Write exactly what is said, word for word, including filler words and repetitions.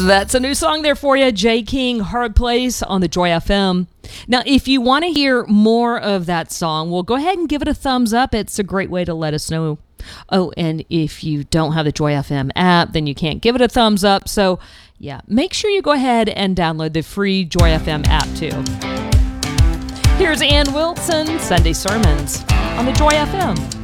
That's a new song there for you, Jay King, Hard Place on the Joy F M. Now, if you want to hear more of that song, well, go ahead and give it a thumbs up. It's a great way to let us know. Oh, and if you don't have the Joy F M app, then you can't give it a thumbs up. So, yeah, make sure you go ahead and download the free Joy F M app, too. Here's Ann Wilson, Sunday Sermons on the Joy F M.